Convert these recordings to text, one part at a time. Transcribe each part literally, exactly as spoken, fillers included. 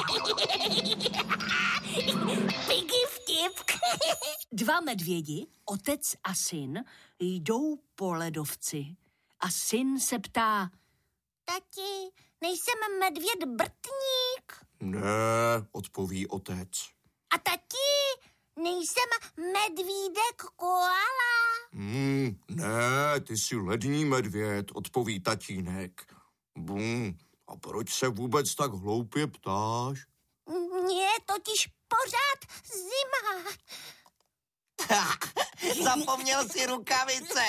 Piggy vtip. Dva medvědi, otec a syn, jdou po ledovci. A syn se ptá: Tati, nejsem medvěd Brtník? Ne, odpoví otec. A tati, nejsem medvídek koala? Hmm, ne, ty jsi lední medvěd, odpoví tatínek. Bum, a proč se vůbec tak hloupě ptáš? Mně totiž pořád zima. Zapomněl si rukavice.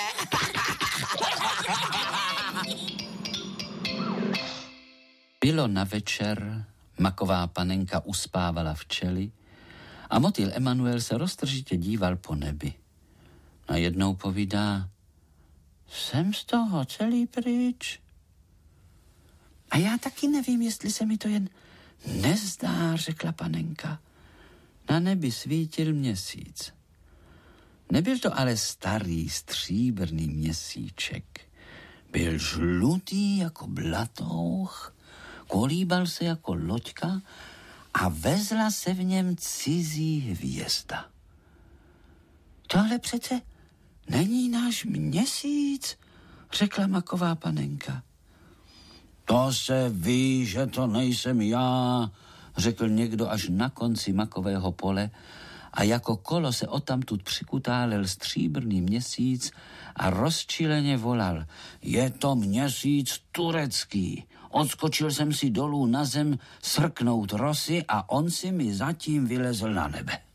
Bylo na večer, maková panenka uspávala včely a motýl Emanuel se roztržitě díval po nebi. Najednou povídá: jsem z toho celý pryč. A já taky nevím, jestli se mi to jen nezdá, řekla panenka. Na nebi svítil měsíc. Nebyl to ale starý stříbrný měsíček. Byl žlutý jako blatouch, kolíbal se jako loďka a vezla se v něm cizí hvězda. Tohle přece není náš měsíc, řekla maková panenka. To se ví, že to nejsem já, řekl někdo až na konci makového pole a jako kolo se odtamtud přikutálel stříbrný měsíc a rozčileně volal: je to měsíc turecký. Odskočil jsem si dolů na zem srknout rosy a on si mi zatím vylezl na nebe.